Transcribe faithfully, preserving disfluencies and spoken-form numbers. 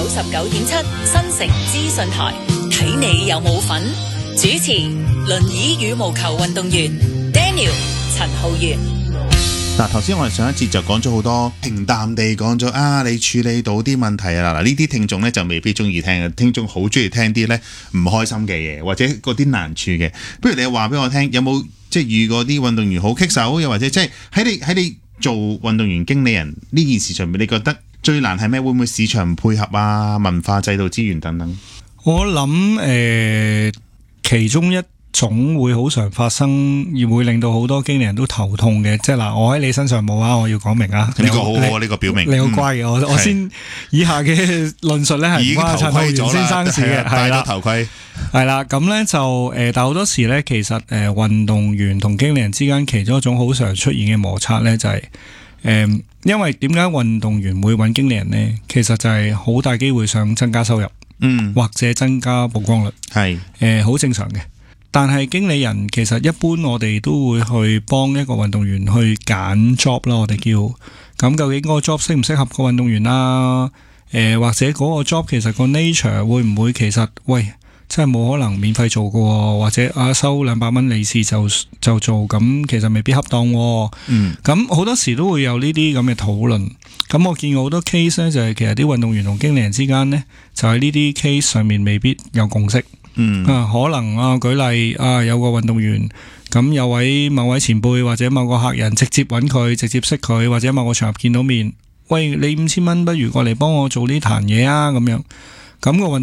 十九點七新城資訊台，睇你有冇份。主持輪椅羽毛球運動員 Daniel 陳浩源。 嗱，頭先我哋上一節就講咗好多平淡地講咗啊，你處理到啲問題啊。嗱，呢啲聽眾咧就未必中意聽嘅，聽眾好中意聽啲咧唔開心嘅嘢，或者嗰啲難處嘅。不如你話俾我聽，有冇即係遇過啲運動員好棘手，又或者即係喺你喺你做運動員經理人呢件事上面，你覺得最難係咩？會唔會市場配合啊、文化制度資源等等？ 我諗誒、呃，其中一種會好常發生，而會令到好多經理人都頭痛嘅，即係嗱，我喺你身上冇啊，我要講明啊。 呢個好好啊，呢個表明。 你好乖嘅，我、嗯、我先以下嘅論述咧係唔關陳浩源先生事嘅，係啦， 頭盔係啦。咁咧就誒，但好多時咧，其實誒、呃、運動員同經理人之間其中一種好常出現嘅摩擦咧，就係、是、誒、呃，因為點解運動員會揾經理人咧？其實就係好大機會想增加收入，嗯，或者增加曝光率，係誒好正常嘅。但係經理人其實一般我哋都會去幫一個運動員去揀 job 啦，我哋叫咁究竟嗰個 job 適唔適合個運動員啦？誒、呃、或者嗰個 job 其實個 nature 會唔會其實喂真係冇可能免費做嘅，或者啊收兩百蚊利是就就做，咁其實未必恰當。嗯，咁好多時都會有呢啲咁嘅討論。咁我見過好多 case 咧，就係其實啲運動員同經理人之間呢，就喺呢啲 case 上面未必有共識。嗯啊，可能啊，舉例啊，有個運動員咁，有位某位前輩或者某個客人直接揾佢，直接識佢，或者某個場合見到面，喂，你五千蚊不如過嚟幫我做呢壇嘢啊，咁樣，咁個運